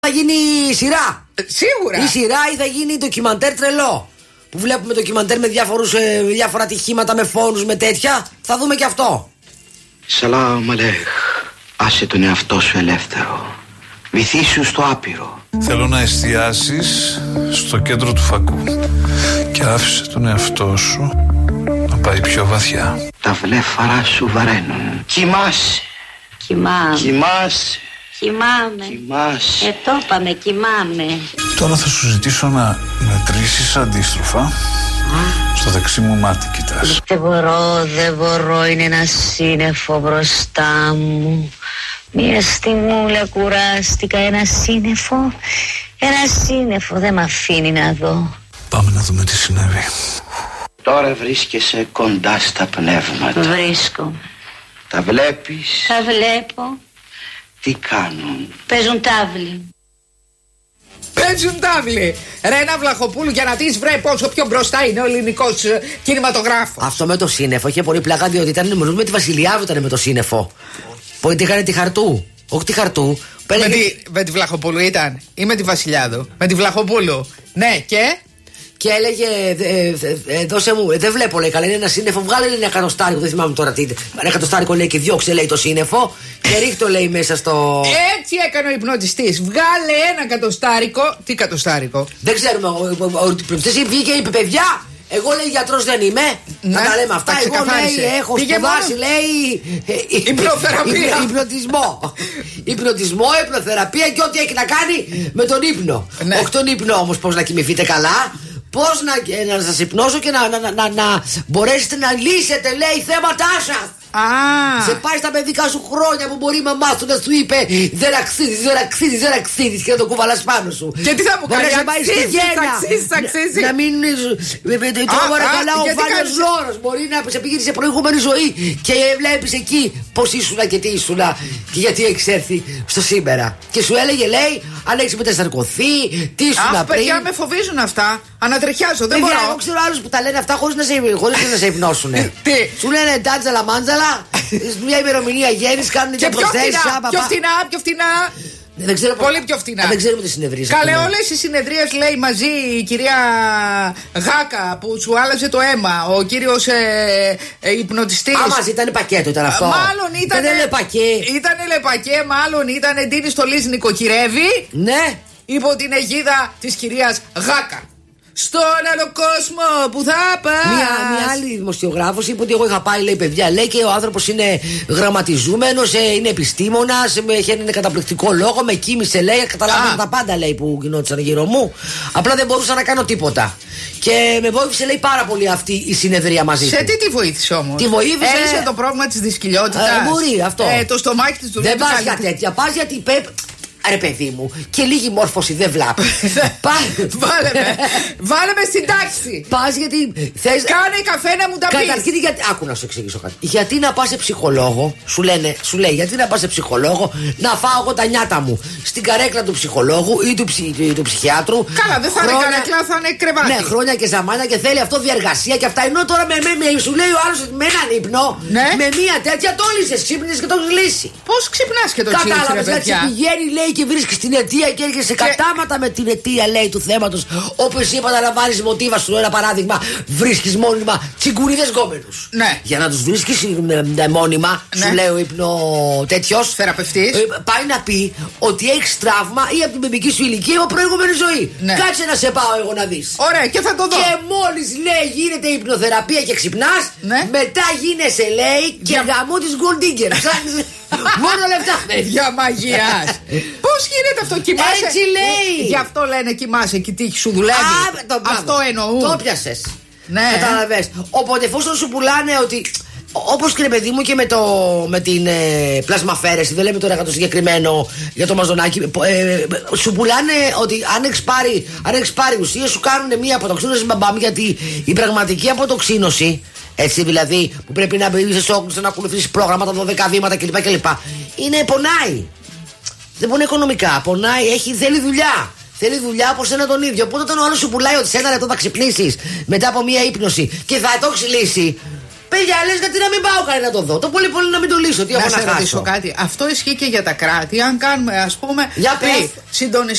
Θα γίνει σειρά. Σίγουρα. Ή σειρά ή θα γίνει ντοκιμαντέρ τρελό. Που βλέπουμε ντοκιμαντέρ με διάφορα ατυχήματα, με φόνους, με τέτοια. Θα δούμε και αυτό. Σαλάμ αλέχ. Άσε τον εαυτό σου ελεύθερο. Βυθίσου στο άπειρο. Θέλω να εστιάσεις στο κέντρο του φακού και άφησε τον εαυτό σου να πάει πιο βαθιά. Τα βλέφαρα σου βαραίνουν. Κοιμάσαι. Κοιμάσαι. Κοιμάμαι. Το είπαμε, κοιμάμαι. Τώρα θα σου ζητήσω να μετρήσεις αντίστροφα. Στο δεξί μου μάτι κοιτάς. Δεν μπορώ, είναι ένα σύννεφο μπροστά μου. Μια στιγμούλα κουράστηκα, ένα σύννεφο δεν μ' αφήνει να δω. Πάμε να δούμε τι συνέβη. Τώρα βρίσκεσαι κοντά στα πνεύματα. Βρίσκομαι. Τα βλέπεις. Τα βλέπω. Τι κάνουν. Παίζουν τάβλη. Παίζουν τάβλη. Ρένα Βλαχοπούλου, για να δεις βρε πόσο πιο μπροστά είναι ο ελληνικός κινηματογράφος. Αυτό με το σύννεφο είχε πολύ πλάκα, διότι ήταν με τη Βασιλιάδου, ήταν με το σύννεφο. Που είχαν τη Χαρτού. Όχι τη Χαρτού. Με τη Βλαχοπούλου ήταν. Ή με τη Βασιλιάδου. Με τη Βλαχοπούλου. Ναι, και. Και έλεγε, δώσε μου, δεν βλέπω, λέει, καλά, είναι ένα σύννεφο, βγάλε ένα εκατοστάρικο, δεν θυμάμαι τώρα τι. Ένα εκατοστάρικο, λέει, και διώξε, λέει, το σύννεφο και ρίχτω, λέει, μέσα στο. Έτσι έκανε ο υπνοτιστής. Βγάλε ένα εκατοστάρικο. Τι εκατοστάρικο? Δεν ξέρουμε. Ο υπνοτιστής βγήκε και είπε, παιδιά, εγώ, λέει, γιατρός δεν είμαι. Ναι, να τα λέμε αυτά. Εγώ, λέει, έχω σπουδάσει, λέει. Υπνοθεραπεία. Υπνοτισμό, υπνοθεραπεία και ό,τι έχει να κάνει με τον ύπνο. Ναι. Όχι τον ύπνο όμως, πώς να κοιμηθείτε καλά. Πώς να σας υπνώσω και να μπορέσετε να λύσετε, λέει, θέματά σας. Σε πάει στα παιδικά σου χρόνια που μπορεί η μαμά του να σου είπε δεν αξίζεις και να το κουβαλάς πάνω σου. Και τι θα μου κάνει? Να πάει στη γέννα. Να μην τώρα καλά ο Βάνιος Λόρος. Μπορεί να σε πήγαινε σε προηγούμενη ζωή και βλέπεις εκεί πως ήσουνα και τι ήσουνα και γιατί έχεις έρθει στο σήμερα. Και σου έλεγε, λέει, αν έχεις μετασταρκωθεί, τι ήσουνα πριν. Παιδιά, με φοβίζουν αυτά. Ανατριχιάζω, δεν μπορώ. Εγώ ξέρω άλλους που τα λένε αυτά χωρίς να σε υπνώσουν. Τι? Σου λένε τάντζαλα μάντζαλα. Μια ημερομηνία γέννης, κάνουν και προσθέσεις. Πιο φτηνά. Δεν ξέρω, πολύ πιο φτηνά. Δεν ξέρουμε τι συνεδρίες. Καλέ, όλες οι συνεδρίες, λέει, μαζί η κυρία Γάκα που σου άλλαζε το αίμα, ο κύριος υπνοτιστής. Μαζί ήταν πακέτο, ήταν αυτό. Μάλλον ήταν λεπακέ. Ήτανε λεπακέ, μάλλον ήταν εντύνη στολής νοικοκυρεύει. Ναι. Υπό την αιγίδα της κυρίας Γάκα. Στον άλλο κόσμο που θα πάει. Μια άλλη δημοσιογράφος είπε ότι εγώ είχα πάει, λέει, παιδιά, λέει, και ο άνθρωπος είναι γραμματιζούμενος, είναι επιστήμονας, έχει ένα καταπληκτικό λόγο, με κοίμησε, λέει, καταλάβαινα τα πάντα, λέει, που γινόντουσαν γύρω μου. Απλά δεν μπορούσα να κάνω τίποτα. Και με βοήθησε, λέει, πάρα πολύ αυτή η συνεδρία μαζί του. Σε τι τη βοήθησε όμως? Τη βοήθησε. Έλυσε το πρόβλημα της δυσκυλιότητας. Μπορεί αυτό. Το στομάχι της δουλεύει. Δεν πας για τέτοια. Πας γιατί. Ρε παιδί μου, και λίγη μόρφωση δεν βλάπτει. Βάλε με στην τάξη. Πας γιατί θες. Κάνε καφέ να μου τα πεις. Καταρχήν, άκου να σου εξηγήσω κάτι. Γιατί να πας σε ψυχολόγο, σου λέει, γιατί να πας σε ψυχολόγο να φάω εγώ τα νιάτα μου στην καρέκλα του ψυχολόγου ή του ψυχιάτρου. Καλά, δεν θα είναι καρέκλα, θα είναι κρεβάτι. Ναι, χρόνια και ζαμάνια και θέλει αυτό διαργασία και αυτά. Ενώ τώρα σου λέει ο άλλος με έναν ύπνο, με μία τέτοια τόλισες, ξύπνησες και το έχεις λύσει. Πώς ξυπνάς και το ξύπνησες? Κατάλαβες, έτσι πηγαίνει, λέει, και βρίσκεις την αιτία και έρχεσαι κατάματα με την αιτία, λέει, του θέματος. Όπως είπα, να λαμβάνεις μοτίβα σου, ένα παράδειγμα, βρίσκεις μόνιμα τσιγκουνίδες γκόμενους. Ναι. Για να τους βρίσκεις μόνιμα, σου λέει ο ύπνο τέτοιος θεραπευτής, πάει να πει ότι έχεις τραύμα ή από την παιδική σου ηλικία ή από προηγούμενη ζωή. Ναι. Κάτσε να σε πάω εγώ να δεις. Ωραία, και θα το δω. Και μόλις, λέει, γίνεται υπνοθεραπεία και ξυπνάς, μετά γίνεσαι, λέει, και γαμό της Gold Digger. Μόνο λεφτά. Για μαγειάς. Πώς γίνεται αυτό, κοιμάσαι? Έτσι λέει. Γι' αυτό λένε κοιμάσαι και τύχη σου δουλεύει. Αυτό εννοούν. Το πιάσες. Ναι. Καταλαβες. Οπότε εφόσον σου πουλάνε ότι. Όπως και, παιδί μου, και με την πλασμαφέρεση, δεν λέμε τώρα για το συγκεκριμένο, για το μαζονάκι, σου πουλάνε ότι αν έχεις πάρει ουσίες, σου κάνουν μία αποτοξίνωση μπαμπάμ, γιατί η πραγματική αποτοξίνωση, έτσι δηλαδή, που πρέπει να μπει σε όγκους, να ακολουθήσεις πρόγραμματα, 12 βήματα κλπ. Είναι πονάει. Δεν πονάει οικονομικά, πονάει, θέλει δουλειά. Θέλει δουλειά από σένα τον ίδιο. Οπότε όταν ο άλλος σου πουλάει ότι σε ένα λεπτό θα ξυπνήσεις μετά από μία ύπνωση και θα το έχεις λύσει. Παιδιά, λες γιατί να μην πάω καλή να το δω. Το πολύ πολύ να μην το λύσω. Τι έχω να σε ρωτήσω κάτι. Αυτό ισχύει και για τα κράτη. Αν κάνουμε, ας πούμε,